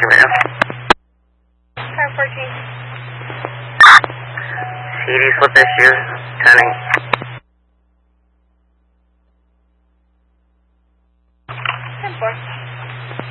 ma'am. Car 14. CD slip issue, turning. 10-4.